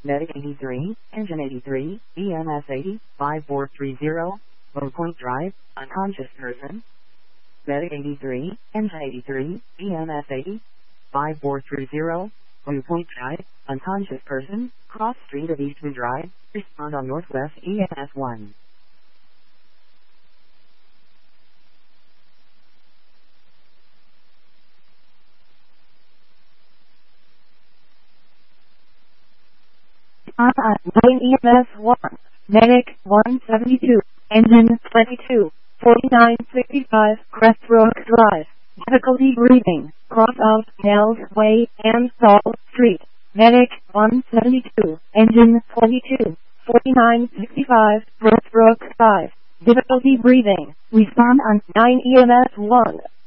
Medic 83, Engine 83, EMS 80, 5430, Low Point Drive, unconscious person. Medic 83, Engine 83, EMS 80, 5430, Low Point Drive, unconscious person, cross street of Eastman Drive, respond on Northwest EMS 1. On 9 EMS 1, Medic 172, Engine 22, 4965, Crestbrook Drive, difficulty breathing, cross out Nels Way and Saul Street. Medic 172, Engine 22, 4965, Crestbrook Drive, difficulty breathing, respond on 9 EMS 1.